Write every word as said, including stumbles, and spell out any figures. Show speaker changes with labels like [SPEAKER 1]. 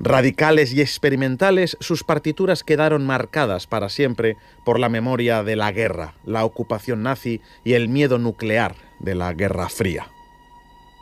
[SPEAKER 1] Radicales y experimentales, sus partituras quedaron marcadas para siempre por la memoria de la guerra, la ocupación nazi y el miedo nuclear de la Guerra Fría.